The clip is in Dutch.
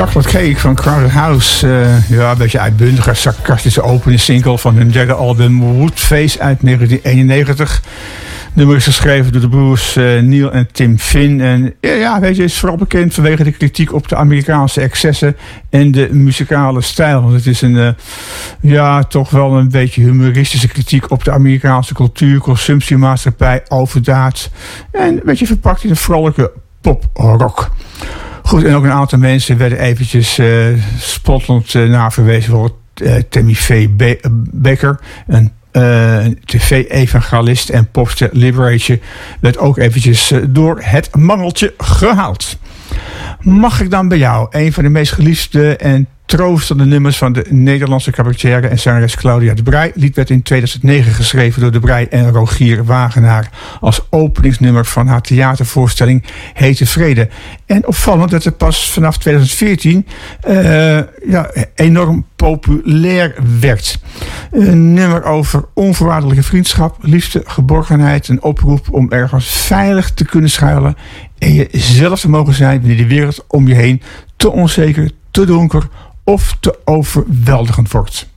Chocolate Cake van Crowded House. Een beetje uitbundige, sarcastische openingssingle van hun derde album Woodface uit 1991. Het nummer is geschreven door de broers Neil en Tim Finn. En is vooral bekend vanwege de kritiek op de Amerikaanse excessen en de muzikale stijl. Want het is een, toch wel een beetje humoristische kritiek op de Amerikaanse cultuur, consumptiemaatschappij, overdaad. En een beetje verpakt in een vrolijke poprock. Goed, en ook een aantal mensen werden eventjes spottend naar verwezen. Bijvoorbeeld Tammy Faye Bakker, een tv-evangelist en popster Liberace, werd ook eventjes door het mangeltje gehaald. Mag ik dan bij jou een van de meest geliefde en troostende nummers van de Nederlandse cabaretière en zangeres Claudia de Breij. Lied werd in 2009 geschreven door de Breij en Rogier Wagenaar als openingsnummer van haar theatervoorstelling Hete Vrede. En opvallend dat het pas vanaf 2014 enorm populair werd. Een nummer over onvoorwaardelijke vriendschap, liefde, geborgenheid, een oproep om ergens veilig te kunnen schuilen en jezelf te mogen zijn wanneer de wereld om je heen te onzeker, te donker of te overweldigend wordt.